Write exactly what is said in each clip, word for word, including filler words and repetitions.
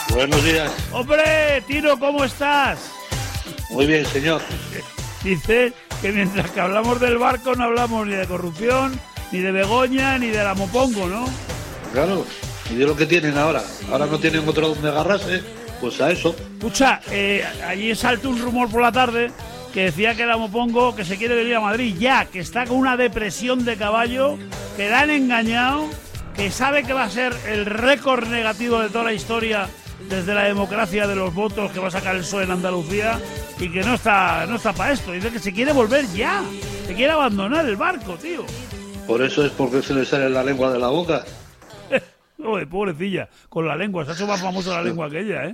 Buenos días. ¡Hombre, Tino, ¿cómo estás? Muy bien, señor. Dice que mientras que hablamos del barco no hablamos ni de corrupción, ni de Begoña, ni de la Mopongo, ¿no? Claro, y de lo que tienen ahora. Ahora no tienen otro donde agarrarse, pues a eso. Escucha, eh, allí saltó un rumor por la tarde que decía que la Mopongo que se quiere venir a Madrid ya, que está con una depresión de caballo, que la han engañado, que sabe que va a ser el récord negativo de toda la historia desde la democracia de los votos que va a sacar el P S O E en Andalucía y que no está no está para esto. Dice que se quiere volver ya, se quiere abandonar el barco, tío. Por eso es porque se le sale la lengua de la boca. Oye, pobrecilla, con la lengua, se ha hecho más famosa la lengua que ella, ¿eh?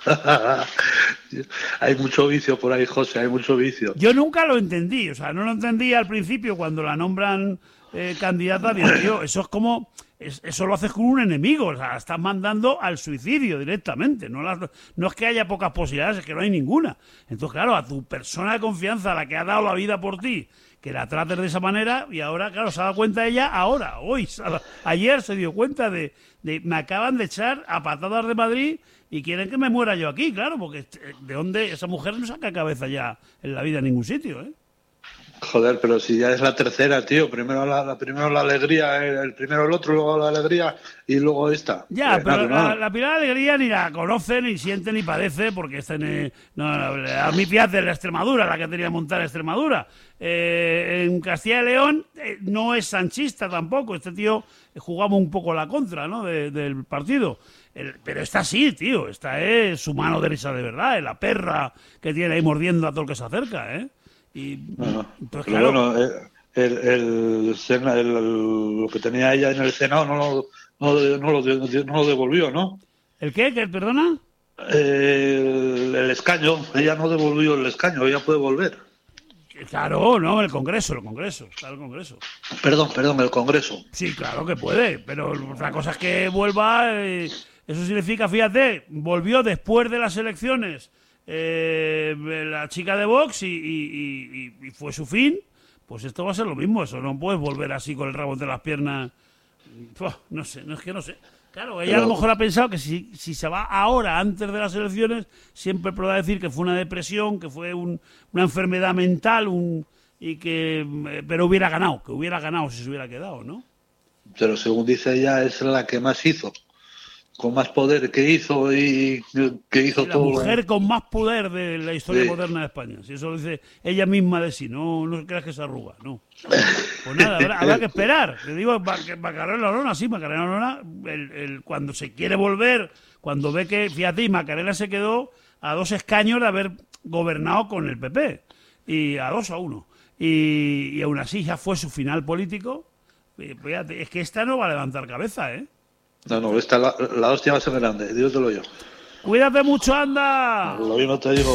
Hay mucho vicio por ahí, José, hay mucho vicio. Yo nunca lo entendí, o sea, no lo entendí al principio cuando la nombran eh, candidata. Digo, tío, eso es como... Es, eso lo haces con un enemigo, o sea, la estás mandando al suicidio directamente. No, las, no es que haya pocas posibilidades, es que no hay ninguna. Entonces, claro, a tu persona de confianza, a la que ha dado la vida por ti, que la trates de esa manera, y ahora, claro, se ha dado cuenta ella ahora, hoy, ayer se dio cuenta de, de me acaban de echar a patadas de Madrid y quieren que me muera yo aquí, claro, porque de dónde esa mujer no saca cabeza ya en la vida en ningún sitio, ¿eh? Joder, pero si ya es la tercera, tío. Primero la, la primero la alegría, el primero el otro, luego la alegría y luego esta. Ya, eh, pero nada, la, la Pilar Alegría ni la conoce, ni siente, ni padece, porque esta en, no, no, a mí fíjate, de la Extremadura, la que tenía montada Extremadura. Eh, en Castilla y León eh, no es sanchista tampoco. Este tío jugaba un poco la contra, ¿no? De, del partido. El, pero esta sí, tío. Esta es su mano derecha de verdad, es la perra que tiene ahí mordiendo a todo el que se acerca, ¿eh? Y no, entonces, pero claro, bueno, el, el, el, el, lo que tenía ella en el Senado no lo, no, no lo, no lo devolvió, ¿no? ¿El qué? ¿Qué? ¿Perdona? El, el escaño, ella no devolvió el escaño, ella puede volver. Claro, no, el Congreso, el Congreso, está el Congreso. Perdón, perdón, el Congreso. Sí, claro que puede, pero otra cosa es que vuelva, eh, eso significa, fíjate, volvió después de las elecciones eh, la chica de Vox y, y, y, y fue su fin. Pues esto va a ser lo mismo, eso no puedes volver así con el rabo entre las piernas. Uf, no sé, no es que no sé. Claro, ella pero... a lo mejor ha pensado que si, si se va ahora, antes de las elecciones, siempre podrá decir que fue una depresión, que fue un, una enfermedad mental, un y que eh, pero hubiera ganado, que hubiera ganado si se hubiera quedado, ¿no? Pero según dice ella, es la que más hizo, con más poder que hizo y que hizo la todo. La mujer con más poder de la historia sí. moderna de España. Si eso lo dice ella misma de sí, no, no creas que se arruga, no. Pues nada, habrá, habrá que esperar. Te digo, Macarena Olona, sí, Macarena Olona, el, el, cuando se quiere volver, cuando ve que, fíjate, Macarena se quedó a dos escaños de haber gobernado con el P P, y a dos a uno. Y, y aún así ya fue su final político. Fíjate, es que esta no va a levantar cabeza, ¿eh? No, no, esta la, la hostia va a ser grande, Dios te lo yo. Cuídate mucho, anda. Lo mismo te digo.